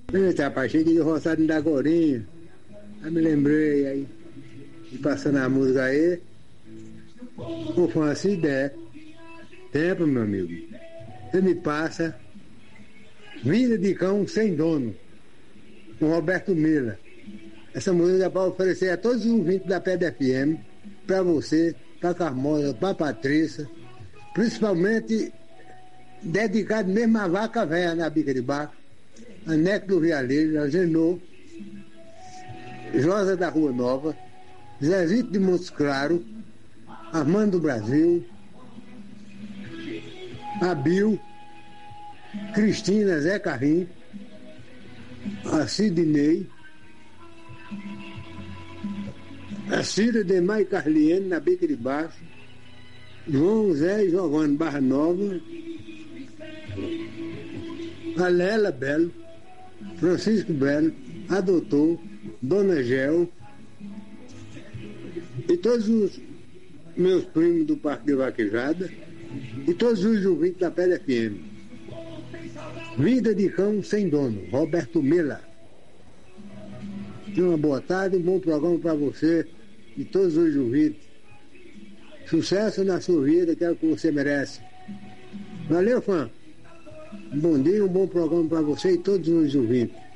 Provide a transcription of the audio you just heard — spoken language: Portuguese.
Eita, rapaz, cheguei de roçado da Gorinha. Aí me lembrei aí, e passando a música aí. Pô, foi assim ideia. Tempo, meu amigo. Você me passa Vida de Cão Sem Dono, com Roberto Miller. Essa música é para oferecer a todos os ouvintes da PED FM, para você, para Carmosa, para Patrícia, principalmente dedicado mesmo à vaca velha na bica de barco, a Neco do Vialeiro, a Genô, Josa da Rua Nova, Zezito de Montes Claro, Armando do Brasil, a Bill, Cristina, Zé Carrim, a Sidney, a Cida Demar e Carliene na bica de baixo, João Zé e Giovanni Barra Nova, a Lela Belo, Francisco Belo, a Doutor, Dona Gel e todos os meus primos do Parque de Vaquejada e todos os ouvintes da PED FM. Vida de Cão Sem Dono, Roberto Miller. Tenha uma boa tarde, um bom programa para você e todos os ouvintes. Sucesso na sua vida, que é o que você merece. Valeu, fã. Um bom dia, um bom programa para você e todos os ouvintes.